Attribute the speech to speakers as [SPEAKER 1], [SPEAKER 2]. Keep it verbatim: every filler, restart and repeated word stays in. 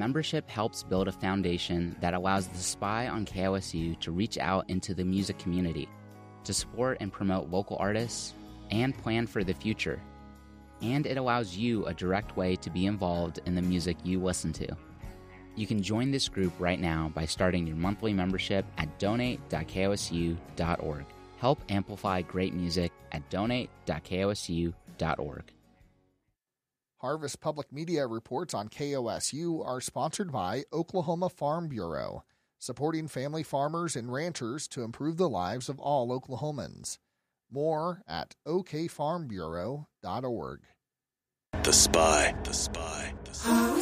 [SPEAKER 1] Membership helps build a foundation that allows The Spy on K O S U to reach out into the music community, to support and promote local artists, and plan for the future. And it allows you a direct way to be involved in the music you listen to. You can join this group right now by starting your monthly membership at donate dot k o s u dot org. Help amplify great music at donate dot k o s u dot org.
[SPEAKER 2] Harvest Public Media reports on K O S U are sponsored by Oklahoma Farm Bureau, supporting family farmers and ranchers to improve the lives of all Oklahomans. More at o k farm bureau dot org.
[SPEAKER 3] The Spy. The Spy. The Spy.